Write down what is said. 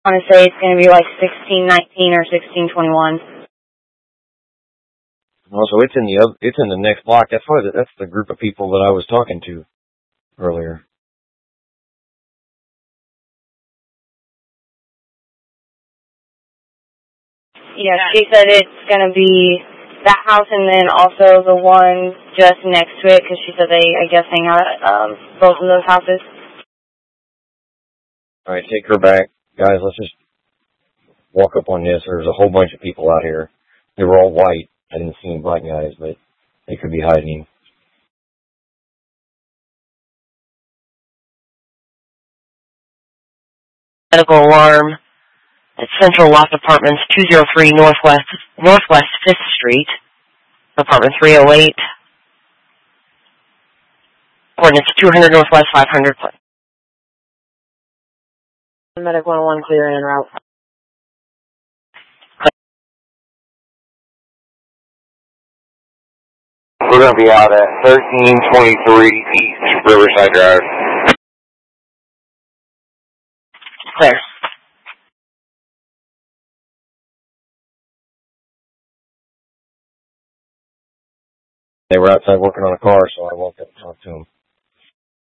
I want to say it's going to be like 1619 or 1621. Also, it's in the next block. That's the group of people that I was talking to earlier. Yeah, she said it's going to be that house and then also the one just next to it, because she said they, I guess, hang out at both of those houses. All right, take her back. Guys, let's just walk up on this. There's a whole bunch of people out here. They were all white. I didn't see any black guys, but they could be hiding. Medical alarm at Central Loft Apartments, 203 Northwest 5th Street, apartment 308. Coordinates 200 Northwest 500. Medic 101 clear and en route. We're going to be out at 1323 East Riverside Drive. Clear. They were outside working on a car, so I walked up and talked to them.